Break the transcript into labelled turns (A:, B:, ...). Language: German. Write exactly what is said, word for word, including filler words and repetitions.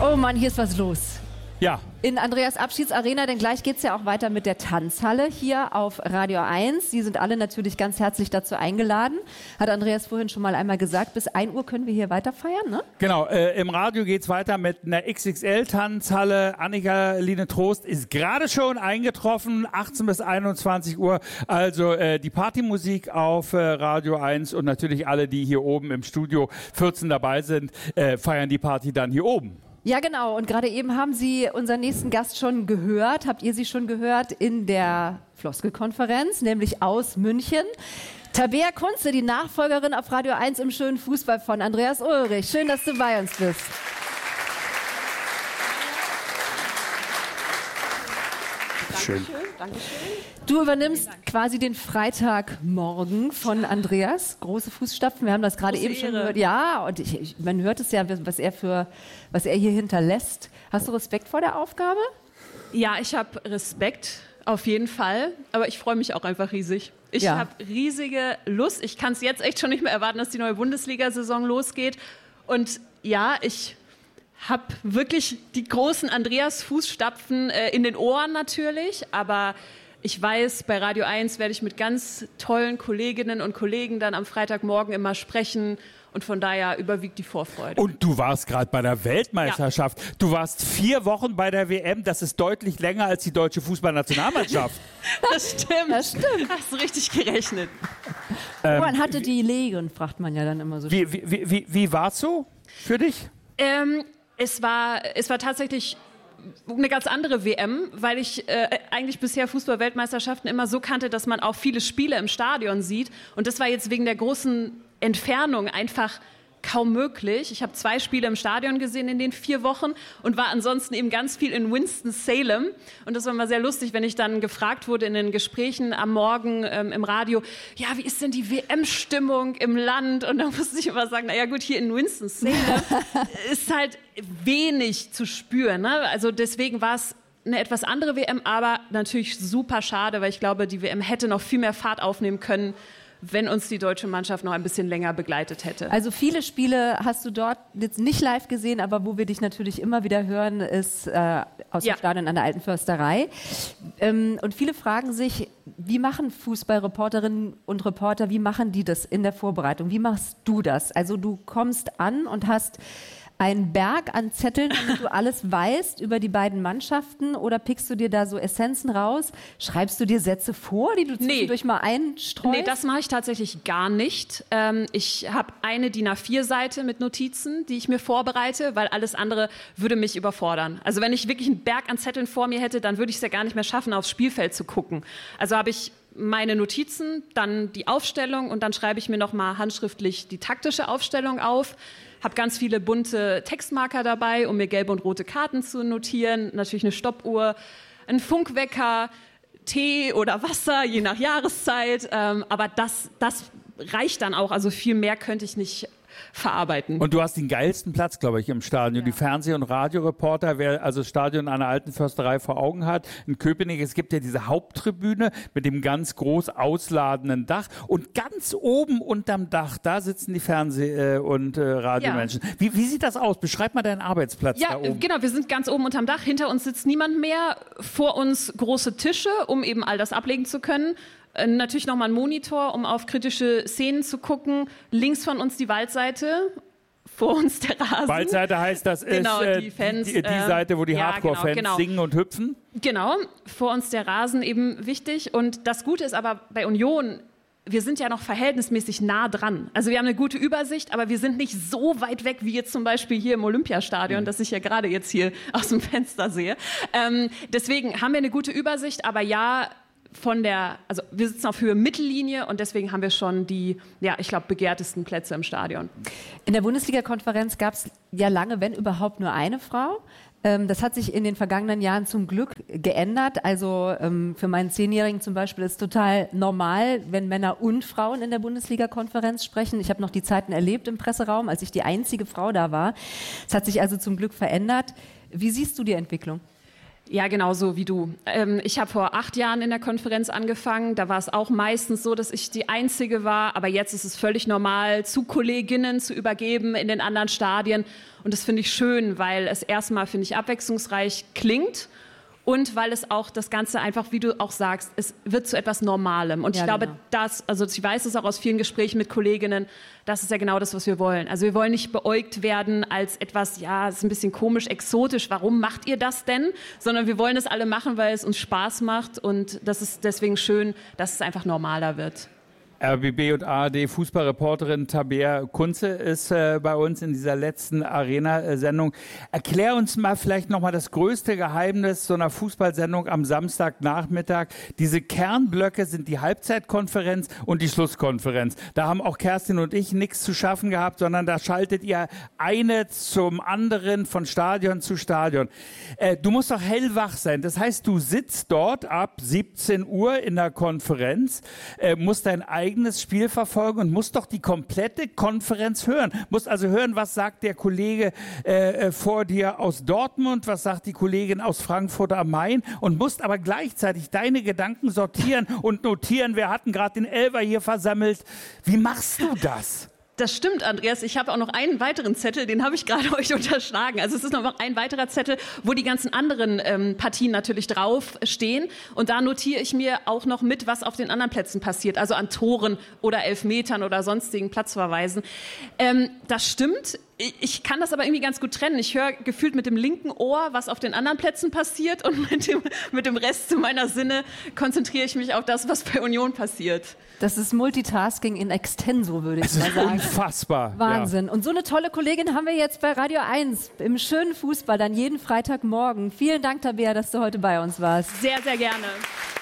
A: Oh Mann, hier ist was los.
B: Ja.
A: In Andreas Abschiedsarena, denn gleich geht es ja auch weiter mit der Tanzhalle hier auf Radio eins. Sie sind alle natürlich ganz herzlich dazu eingeladen. Hat Andreas vorhin schon mal einmal gesagt, bis ein Uhr können wir hier weiter feiern, ne?
B: Genau, äh, im Radio geht es weiter mit einer X X L-Tanzhalle. Annika Line Trost ist gerade schon eingetroffen, achtzehn bis einundzwanzig Uhr. Also äh, die Partymusik auf äh, Radio eins und natürlich alle, die hier oben im Studio vierzehn dabei sind, äh, feiern die Party dann hier oben.
A: Ja, genau. Und gerade eben haben Sie unseren nächsten Gast schon gehört. Habt ihr sie schon gehört in der Floskelkonferenz, nämlich aus München. Tabea Kunze, die Nachfolgerin auf Radio eins im schönen Fußball von Andreas Ulrich. Schön, dass du bei uns bist.
B: Schön.
A: Dankeschön. Du übernimmst quasi den Freitagmorgen von Andreas. Große Fußstapfen. Wir haben das gerade eben schon gehört. Ja, und ich, ich, man hört es ja, was er für, was er hier hinterlässt. Hast du Respekt vor der Aufgabe?
C: Ja, ich habe Respekt, auf jeden Fall. Aber ich freue mich auch einfach riesig. Ich ja. habe riesige Lust. Ich kann es jetzt echt schon nicht mehr erwarten, dass die neue Bundesliga-Saison losgeht. Und ja, ich habe wirklich die großen Andreas-Fußstapfen äh, in den Ohren natürlich, aber ich weiß, bei Radio eins werde ich mit ganz tollen Kolleginnen und Kollegen dann am Freitagmorgen immer sprechen und von daher überwiegt die Vorfreude.
B: Und du warst gerade bei der Weltmeisterschaft. Ja. Du warst vier Wochen bei der W M, das ist deutlich länger als die deutsche Fußballnationalmannschaft.
C: Das stimmt.
A: Das stimmt.
C: Hast du richtig gerechnet.
A: Ähm, Woran hatte die Legen, fragt man ja dann immer so.
B: Wie, wie, wie, wie war es so für dich?
C: Ähm, Es war, es war tatsächlich eine ganz andere W M, weil ich äh, eigentlich bisher Fußball-Weltmeisterschaften immer so kannte, dass man auch viele Spiele im Stadion sieht. Und das war jetzt wegen der großen Entfernung einfach kaum möglich. Ich habe zwei Spiele im Stadion gesehen in den vier Wochen und war ansonsten eben ganz viel in Winston-Salem. Und das war mal sehr lustig, wenn ich dann gefragt wurde in den Gesprächen am Morgen ähm, im Radio, ja, wie ist denn die W M-Stimmung im Land? Und dann musste ich immer sagen, naja gut, hier in Winston-Salem ist halt wenig zu spüren. Ne? Also deswegen war es eine etwas andere W M, aber natürlich super schade, weil ich glaube, die W M hätte noch viel mehr Fahrt aufnehmen können, wenn uns die deutsche Mannschaft noch ein bisschen länger begleitet hätte.
A: Also viele Spiele hast du dort jetzt nicht live gesehen, aber wo wir dich natürlich immer wieder hören, ist äh, aus dem ja. Stadion an der Alten Försterei. Ähm, und viele fragen sich, wie machen Fußballreporterinnen und Reporter, wie machen die das in der Vorbereitung? Wie machst du das? Also du kommst an und hast einen Berg an Zetteln, damit du alles weißt über die beiden Mannschaften, oder pickst du dir da so Essenzen raus? Schreibst du dir Sätze vor, die du zwischendurch nee. mal einstreust?
C: Nee, das mache ich tatsächlich gar nicht. Ähm, ich habe eine D I N A vier Seite mit Notizen, die ich mir vorbereite, weil alles andere würde mich überfordern. Also wenn ich wirklich einen Berg an Zetteln vor mir hätte, dann würde ich es ja gar nicht mehr schaffen, aufs Spielfeld zu gucken. Also habe ich meine Notizen, dann die Aufstellung und dann schreibe ich mir nochmal handschriftlich die taktische Aufstellung auf. Habe ganz viele bunte Textmarker dabei, um mir gelbe und rote Karten zu notieren. Natürlich eine Stoppuhr, ein Funkwecker, Tee oder Wasser, je nach Jahreszeit. Ähm, aber das, das reicht dann auch. Also viel mehr könnte ich nicht verarbeiten.
B: Und du hast den geilsten Platz, glaube ich, im Stadion. Ja. Die Fernseh- und Radioreporter, wer also das Stadion an der Alten Försterei vor Augen hat, in Köpenick, es gibt ja diese Haupttribüne mit dem ganz groß ausladenden Dach und ganz oben unterm Dach, da sitzen die Fernseh- und äh, Radiomenschen. Ja. Wie, wie sieht das aus? Beschreib mal deinen Arbeitsplatz
C: ja,
B: da oben.
C: Genau, wir sind ganz oben unterm Dach, hinter uns sitzt niemand mehr, vor uns große Tische, um eben all das ablegen zu können. Natürlich nochmal ein Monitor, um auf kritische Szenen zu gucken. Links von uns die Waldseite, vor uns der Rasen.
B: Waldseite heißt, das ist
C: genau,
B: äh,
C: die, Fans,
B: die, die Seite, wo die
C: ja,
B: Hardcore-Fans
C: genau, genau.
B: singen und hüpfen.
C: Genau, vor uns der Rasen eben wichtig. Und das Gute ist aber bei Union, wir sind ja noch verhältnismäßig nah dran. Also wir haben eine gute Übersicht, aber wir sind nicht so weit weg wie jetzt zum Beispiel hier im Olympiastadion, mhm. das ich ja gerade jetzt hier aus dem Fenster sehe. Ähm, deswegen haben wir eine gute Übersicht, aber ja, von der, also wir sitzen auf Höhe Mittellinie und deswegen haben wir schon die, ja, ich glaube, begehrtesten Plätze im Stadion.
A: In der Bundesliga-Konferenz gab es ja lange, wenn überhaupt, nur eine Frau. Ähm, das hat sich in den vergangenen Jahren zum Glück geändert. Also ähm, für meinen Zehnjährigen zum Beispiel ist es total normal, wenn Männer und Frauen in der Bundesliga-Konferenz sprechen. Ich habe noch die Zeiten erlebt im Presseraum, als ich die einzige Frau da war. Es hat sich also zum Glück verändert. Wie siehst du die Entwicklung?
C: Ja, genau so wie du. Ähm, ich habe vor acht Jahren in der Konferenz angefangen. Da war es auch meistens so, dass ich die Einzige war. Aber jetzt ist es völlig normal, zu Kolleginnen zu übergeben in den anderen Stadien. Und das finde ich schön, weil es erstmal, finde ich, abwechslungsreich klingt. Und weil es auch das Ganze einfach, wie du auch sagst, es wird zu etwas Normalem. Und ja, ich glaube, genau. das, also ich weiß es auch aus vielen Gesprächen mit Kolleginnen, das ist ja genau das, was wir wollen. Also wir wollen nicht beäugt werden als etwas, ja, es ist ein bisschen komisch, exotisch, warum macht ihr das denn? Sondern wir wollen das alle machen, weil es uns Spaß macht. Und das ist deswegen schön, dass es einfach normaler wird.
B: R B B und A R D-Fußballreporterin Tabea Kunze ist äh, bei uns in dieser letzten Arena-Sendung. Erklär uns mal vielleicht nochmal das größte Geheimnis so einer Fußballsendung am Samstagnachmittag. Diese Kernblöcke sind die Halbzeitkonferenz und die Schlusskonferenz. Da haben auch Kerstin und ich nichts zu schaffen gehabt, sondern da schaltet ihr eine zum anderen von Stadion zu Stadion. Äh, du musst doch hellwach sein. Das heißt, du sitzt dort ab siebzehn Uhr in der Konferenz, äh, musst dein eigenes Spiel verfolgen und musst doch die komplette Konferenz hören. Musst also hören, was sagt der Kollege äh, vor dir aus Dortmund, was sagt die Kollegin aus Frankfurt am Main und musst aber gleichzeitig deine Gedanken sortieren und notieren, wir hatten gerade den Elfer hier versammelt. Wie machst du das?
C: Das stimmt, Andreas. Ich habe auch noch einen weiteren Zettel, den habe ich gerade euch unterschlagen. Also es ist noch ein weiterer Zettel, wo die ganzen anderen ähm, Partien natürlich drauf stehen. Und da notiere ich mir auch noch mit, was auf den anderen Plätzen passiert. Also an Toren oder Elfmetern oder sonstigen Platzverweisen. Ähm, das stimmt. Ich kann das aber irgendwie ganz gut trennen. Ich höre gefühlt mit dem linken Ohr, was auf den anderen Plätzen passiert und mit dem, mit dem Rest meiner Sinne konzentriere ich mich auf das, was bei Union passiert.
A: Das ist Multitasking in extenso, würde ich mal sagen.
B: Unfassbar.
A: Wahnsinn. Ja. Und so eine tolle Kollegin haben wir jetzt bei Radio eins im schönen Fußball, dann jeden Freitagmorgen. Vielen Dank, Tabea, dass du heute bei uns warst.
C: Sehr, sehr gerne.